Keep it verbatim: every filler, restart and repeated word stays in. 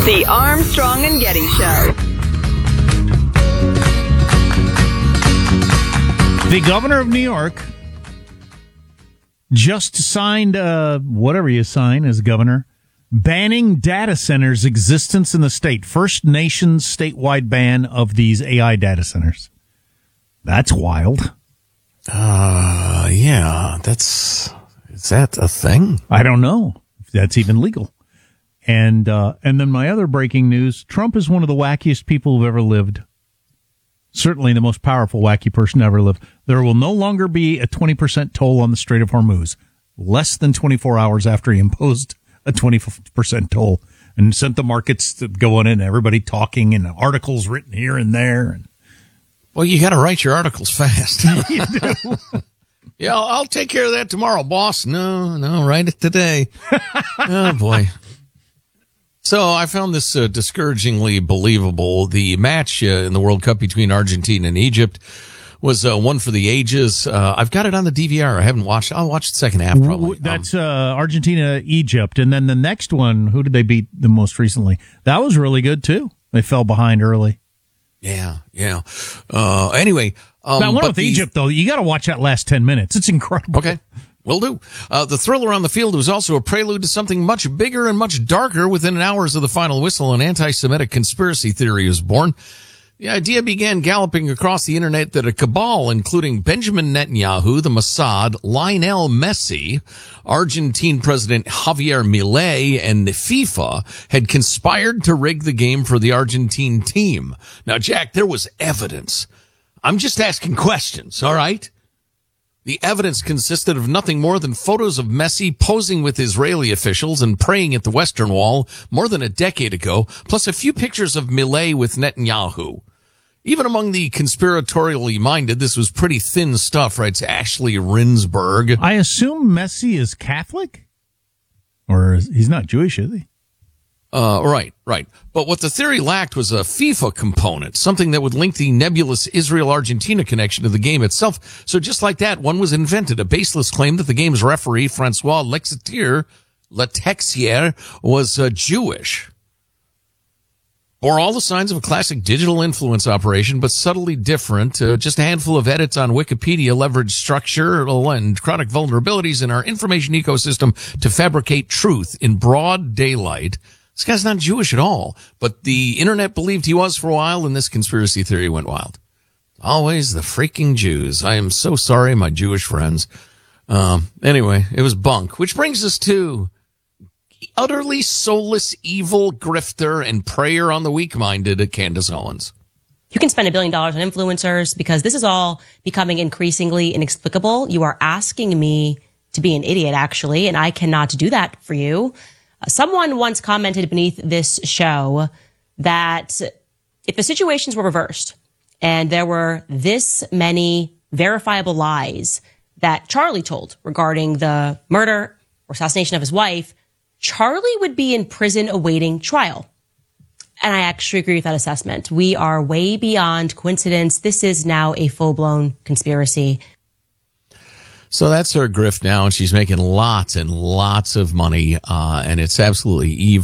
The Armstrong and Getty Show. The governor of New York just signed, uh, whatever you sign as governor, banning data centers' existence in the state. First nation's statewide ban of these A I data centers. That's wild. Uh, yeah, that's, is that a thing? I don't know if that's even legal. And, uh, and then my other breaking news, Trump is one of the wackiest people who've ever lived. Certainly the most powerful wacky person ever lived. There will no longer be a twenty percent toll on the Strait of Hormuz. Less than twenty-four hours after he imposed a twenty percent toll and sent the markets going in, everybody talking and articles written here and there. And well, you got to write your articles fast. You do. Yeah, I'll, I'll take care of that tomorrow, boss. No, no, write it today. Oh, boy. So I found this uh, discouragingly believable. The match uh, in the World Cup between Argentina and Egypt was uh, one for the ages. Uh, I've got it on the D V R. I haven't watched. I'll watch the second half probably. That's um, uh, Argentina, Egypt. And then the next one, who did they beat the most recently? That was really good, too. They fell behind early. Yeah, yeah. Uh, anyway. Um, that one with the, Egypt, though, you got to watch that last ten minutes. It's incredible. Okay. Will do. Uh, the thriller on the field was also a prelude to something much bigger and much darker. Within hours of the final whistle, an anti-Semitic conspiracy theory was born. The idea began galloping across the internet that a cabal, including Benjamin Netanyahu, the Mossad, Lionel Messi, Argentine President Javier Milei, and FIFA had conspired to rig the game for the Argentine team. Now, Jack, there was evidence. I'm just asking questions, all right? The evidence consisted of nothing more than photos of Messi posing with Israeli officials and praying at the Western Wall more than a decade ago, plus a few pictures of Milei with Netanyahu. Even among the conspiratorially minded, this was pretty thin stuff, writes Ashley Rinsberg. I assume Messi is Catholic? Or is, he's not Jewish, is he? Uh, right, right. But what the theory lacked was a FIFA component, something that would link the nebulous Israel-Argentina connection to the game itself. So just like that, one was invented, a baseless claim that the game's referee, Francois Letexier, Letexier was uh, Jewish. Bore all the signs of a classic digital influence operation, but subtly different. Uh, just a handful of edits on Wikipedia leveraged structural and chronic vulnerabilities in our information ecosystem to fabricate truth in broad daylight. This guy's not Jewish at all, but the internet believed he was for a while, and this conspiracy theory went wild. Always the freaking Jews. I am so sorry, my Jewish friends. Um, anyway, it was bunk, which brings us to utterly soulless, evil grifter and prayer on the weak-minded at Candace Owens. You can spend a billion dollars on influencers because this is all becoming increasingly inexplicable. You are asking me to be an idiot, actually, and I cannot do that for you. Someone once commented beneath this show that if the situations were reversed and there were this many verifiable lies that Charlie told regarding the murder or assassination of his wife, Charlie would be in prison awaiting trial. And I actually agree with that assessment. We are way beyond coincidence. This is now a full-blown conspiracy. So that's her grift now, and she's making lots and lots of money, uh, and it's absolutely evil.